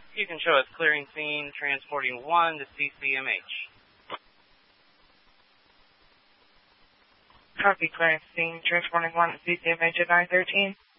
You can show us clearing scene, transporting 1 to CCMH. Copy, clearing scene, transporting 1 to CCMH at 913.